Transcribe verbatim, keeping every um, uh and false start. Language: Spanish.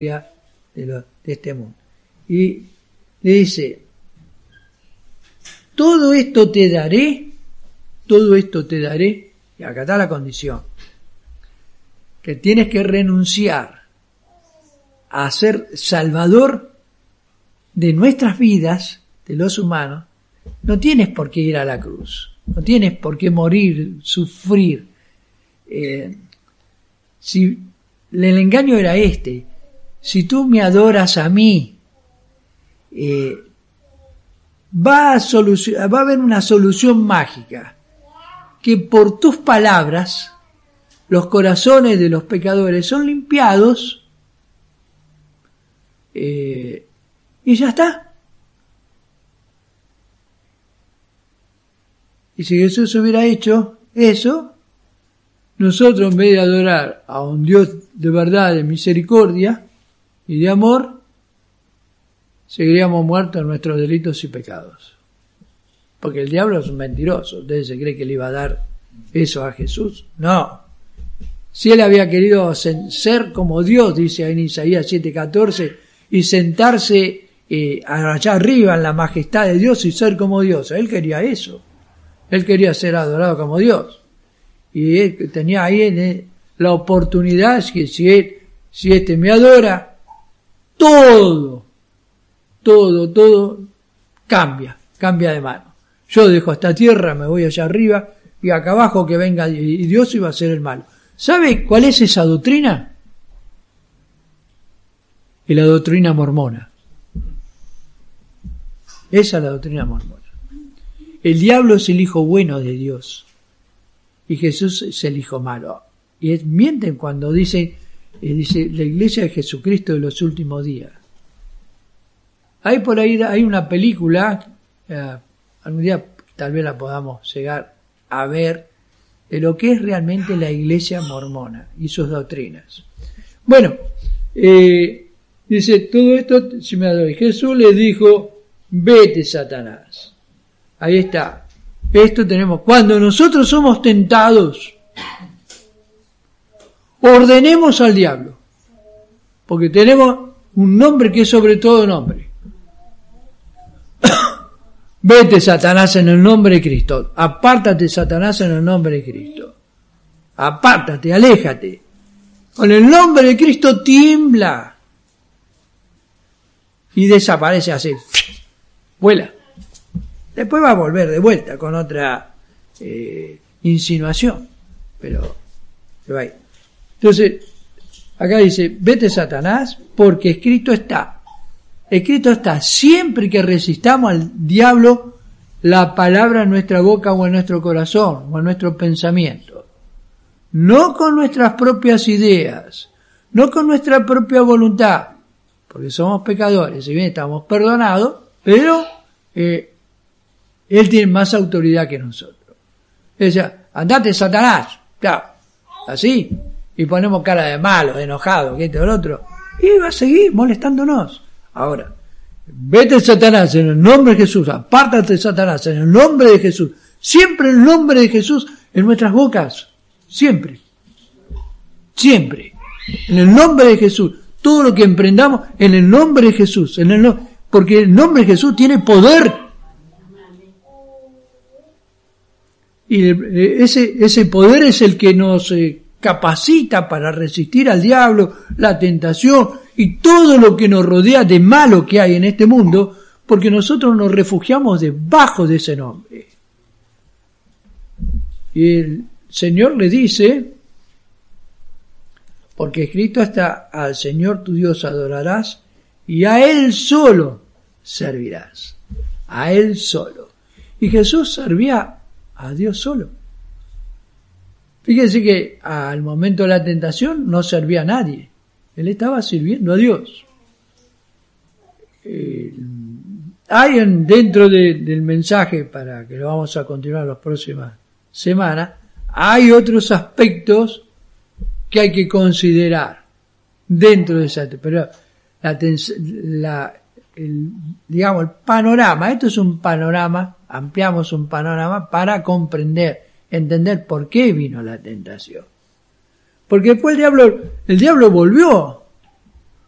de, lo, de este mundo. Y le dice, todo esto te daré, todo esto te daré, y acá está la condición, que tienes que renunciar a ser salvador de nuestras vidas, de los humanos. No tienes por qué ir a la cruz, no tienes por qué morir, sufrir. Eh, si el engaño era este, si tú me adoras a mí, eh, va a solucion, va a haber una solución mágica, que por tus palabras los corazones de los pecadores son limpiados, eh, y ya está. Y si Jesús hubiera hecho eso, nosotros en vez de adorar a un Dios de verdad, de misericordia y de amor, seguiríamos muertos en nuestros delitos y pecados. Porque el diablo es un mentiroso. ¿Ustedes se creen que le iba a dar eso a Jesús? No. Si él había querido ser como Dios, dice en Isaías siete catorce, y sentarse eh, allá arriba en la majestad de Dios y ser como Dios, él quería eso. Él quería ser adorado como Dios. Y él tenía ahí en la oportunidad que si él, si este me adora, todo, todo, todo cambia, cambia de mano. Yo dejo esta tierra, me voy allá arriba, y acá abajo que venga y Dios iba a ser el malo. ¿Sabe cuál es esa doctrina? Es la doctrina mormona. Esa es la doctrina mormona. El diablo es el hijo bueno de Dios y Jesús es el hijo malo. Y es, mienten cuando dicen, eh, dice la iglesia de Jesucristo de los últimos días. Hay por ahí, hay una película, eh, algún día tal vez la podamos llegar a ver, de lo que es realmente la iglesia mormona y sus doctrinas. Bueno, eh, dice, todo esto, si me doy, Jesús le dijo, vete Satanás. Ahí está. Esto tenemos. Cuando nosotros somos tentados, ordenemos al diablo, porque tenemos un nombre que es sobre todo nombre. Vete Satanás en el nombre de Cristo. Apártate Satanás en el nombre de Cristo. Apártate, aléjate. Con el nombre de Cristo tiembla y desaparece así. Vuela. Después va a volver de vuelta con otra eh, insinuación, pero se va a ir. Entonces, acá dice, vete Satanás, porque escrito está. Escrito está, siempre que resistamos al diablo, la palabra en nuestra boca o en nuestro corazón o en nuestro pensamiento. No con nuestras propias ideas, no con nuestra propia voluntad, porque somos pecadores, si bien estamos perdonados, pero eh, Él tiene más autoridad que nosotros. O sea, andate Satanás, claro, así, y ponemos cara de malo, de enojado, que esto o lo otro, y va a seguir molestándonos. Ahora, vete Satanás en el nombre de Jesús, apártate Satanás en el nombre de Jesús, siempre el nombre de Jesús en nuestras bocas, siempre, siempre, en el nombre de Jesús, todo lo que emprendamos en el nombre de Jesús, en el no, porque el nombre de Jesús tiene poder. Y ese, ese poder es el que nos eh, capacita para resistir al diablo, la tentación y todo lo que nos rodea de malo que hay en este mundo, porque nosotros nos refugiamos debajo de ese nombre. Y el Señor le dice, porque escrito está, al Señor tu Dios adorarás y a Él solo servirás. A Él solo. Y Jesús servía a Dios solo. Fíjense que al momento de la tentación no servía a nadie. Él estaba sirviendo a Dios. Eh, hay en, dentro de, del mensaje, para que lo vamos a continuar las próximas semanas, hay otros aspectos que hay que considerar dentro de esa, pero la, la el, digamos, el panorama, esto es un panorama, ampliamos un panorama para comprender, entender por qué vino la tentación. Porque después el diablo, el diablo volvió